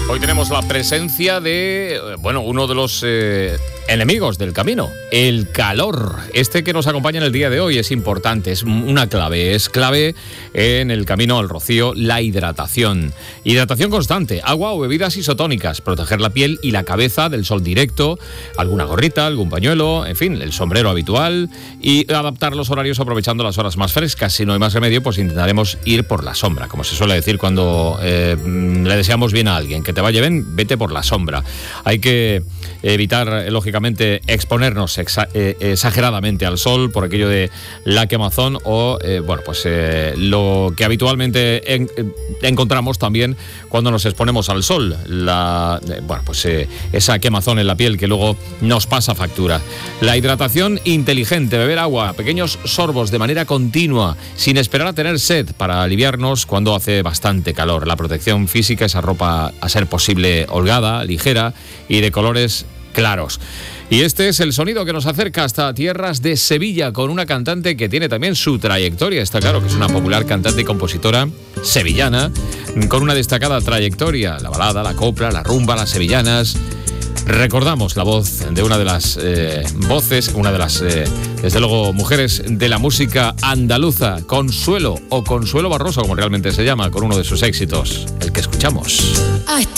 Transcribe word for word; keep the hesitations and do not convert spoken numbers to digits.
Hoy tenemos la presencia de, bueno, uno de los eh, enemigos del camino, el calor. Este que nos acompaña en el día de hoy es importante, es una clave, es clave en el camino al rocío, la hidratación. Hidratación constante, agua o bebidas isotónicas, proteger la piel y la cabeza del sol directo, alguna gorrita, algún pañuelo, en fin, el sombrero habitual y adaptar los horarios aprovechando las horas más frescas. Si no hay más remedio, pues intentaremos ir por la sombra, como se suele decir cuando eh, le deseamos bien a alguien, que te vaya bien, vete por la sombra. Hay que evitar, lógicamente, exponernos exa- eh, exageradamente al sol por aquello de la quemazón o, eh, bueno, pues eh, lo que habitualmente en, eh, encontramos también cuando nos exponemos al sol, la, eh, bueno, pues eh, esa quemazón en la piel que luego nos pasa factura. La hidratación inteligente, beber agua, pequeños sorbos de manera continua, sin esperar a tener sed para aliviarnos cuando hace bastante calor. La protección física, esa ropa a ser posible holgada, ligera y de colores claros. Y este es el sonido que nos acerca hasta tierras de Sevilla con una cantante que tiene también su trayectoria. Está claro que es una popular cantante y compositora sevillana con una destacada trayectoria. La balada, la copla, la rumba, las sevillanas. Recordamos la voz de una de las eh, voces, una de las, eh, desde luego, mujeres de la música andaluza, Consuelo o Consuelo Barroso, como realmente se llama, con uno de sus éxitos, el que escuchamos.